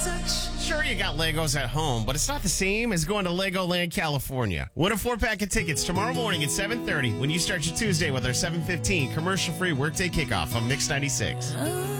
Sure, you got Legos at home, but it's not the same as going to Legoland, California. Win a 4-pack of tickets tomorrow morning at 7:30 when you start your Tuesday with our 7:15 commercial-free workday kickoff on Mix 96.